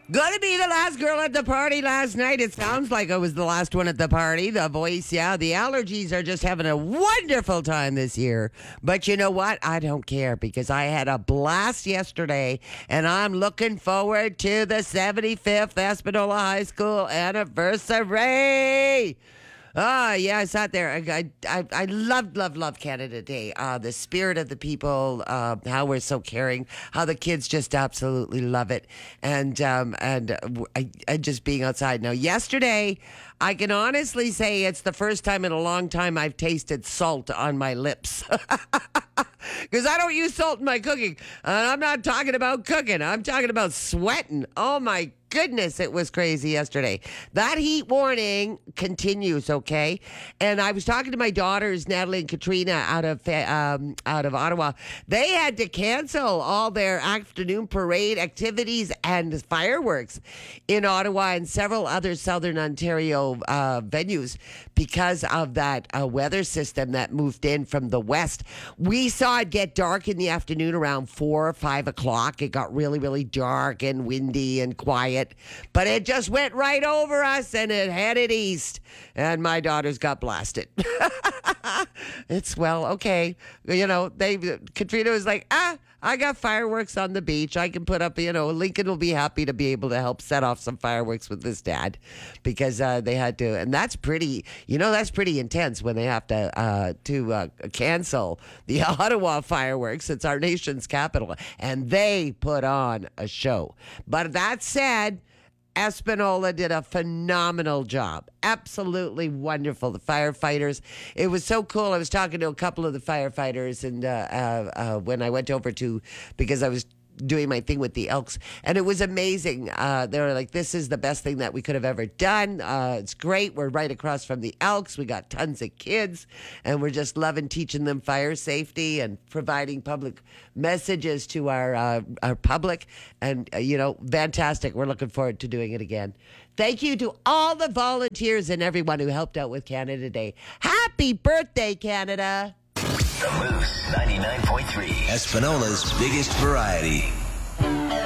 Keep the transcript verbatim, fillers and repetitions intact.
Gonna be the last girl at the party last night. It sounds like I was the last one at the party. The voice, yeah. The allergies are just having a wonderful time this year. But you know what? I don't care because I had a blast yesterday and I'm looking forward to the seventy-fifth Espanola High School anniversary. Oh, yeah, I sat there. I, I, I loved, loved, loved Canada Day. Uh, the spirit of the people, uh, how we're so caring, how the kids just absolutely love it. And um, and uh, I, I just being outside. Now, yesterday, I can honestly say it's the first time in a long time I've tasted salt on my lips. Because I don't use salt in my cooking. And I'm not talking about cooking. I'm talking about sweating. Oh, my goodness, it was crazy yesterday. That heat warning continues, okay? And I was talking to my daughters, Natalie and Katrina, out of um, out of Ottawa. They had to cancel all their afternoon parade activities and fireworks in Ottawa and several other Southern Ontario uh, venues because of that uh, weather system that moved in from the west. We saw it get dark in the afternoon around four or five o'clock. It got really, really dark and windy and quiet. But it just went right over us and it headed east. And my daughters got blasted. It's, well, okay. You know, they Katrina was like, ah, I got fireworks on the beach. I can put up, you know, Lincoln will be happy to be able to help set off some fireworks with his dad because uh, they had to. And that's pretty, you know, that's pretty intense when they have to uh, to uh, cancel the Ottawa fireworks. It's our nation's capital. And they put on a show. But that said, Espanola did a phenomenal job. Absolutely wonderful. The firefighters. It was so cool. I was talking to a couple of the firefighters and uh, uh, uh, when I went over to, because I was doing my thing with the Elks, and it was amazing. Uh, they were like, this is the best thing that we could have ever done. Uh, it's great. We're right across from the Elks. We got tons of kids, and we're just loving teaching them fire safety and providing public messages to our uh, our public. And, uh, you know, fantastic. We're looking forward to doing it again. Thank you to all the volunteers and everyone who helped out with Canada Day. Happy birthday, Canada. The Moose ninety-nine point three. Espanola's biggest variety.